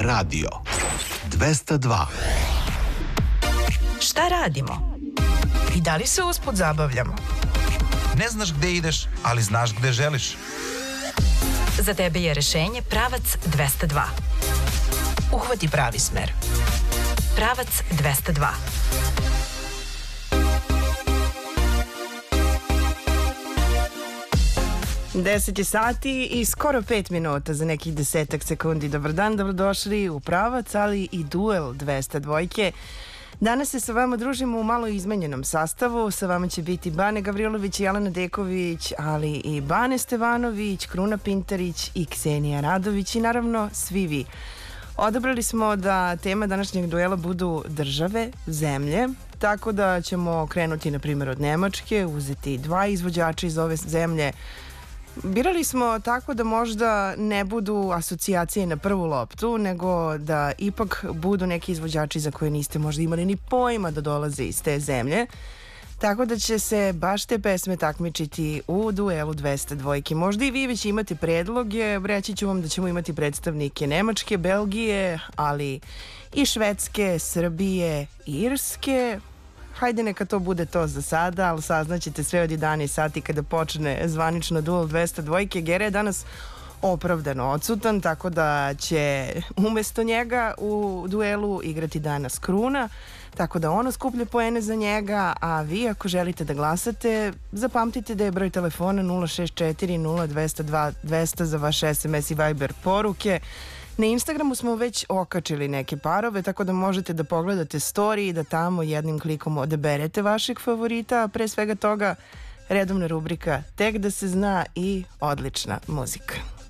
Radio 202. Šta radimo? I da li se usput zabavljamo? Ne znaš gde ideš, ali znaš gde želiš. Za tebe je rešenje Pravac 202. Uhvati pravi smer. Pravac 202. 10 sati i skoro 5 minuta za nekih 10 sekundi. Dobar dan, dobrodošli u Pravac, ali i Duel 202. Danas se sa vama družimo u malo izmenjenom sastavu. Sa vama će biti Bane Gavrilović i Jelena Deković, ali i Bane Stevanović, Kruna Pintarić i Ksenija Radović i naravno svi vi. Odabrali smo da tema današnjeg duela budu države, zemlje, tako da ćemo krenuti na primjer od Nemačke, uzeti dva izvođača iz ove zemlje. Birali smo tako da možda ne budu asocijacije na prvu loptu, nego da ipak budu neki izvođači za koje niste možda imali ni pojma da dolaze iz te zemlje. Tako da će se baš te pesme takmičiti u duelu 202. Možda i vi već imate predloge, reći ću vam da ćemo imati predstavnike Nemačke, Belgije, ali i Švedske, Srbije, Irske. Hajde neka to bude to za sada, ali saznaćete sve od 11 sati kada počne zvanično duel 202. Gera je danas opravdano odsutan, tako da će umesto njega u duelu igrati danas Kruna, tako da ono skuplja poene za njega, a vi ako želite da glasate, zapamtite da je broj telefona 064 0202 200 za vaš SMS i Viber poruke. Na Instagramu smo već okačili neke parove, tako da možete da pogledate story i da tamo jednim klikom odaberete vašeg favorita, a pre svega toga redovna rubrika Tek da se zna i odlična muzika.